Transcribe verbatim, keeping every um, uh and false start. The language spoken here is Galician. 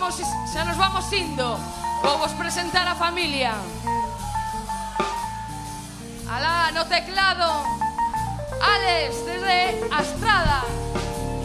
vamos, xa nos vamos indo. Vou vos presentar a familia. Alá, no teclado, Alex, desde Astrada.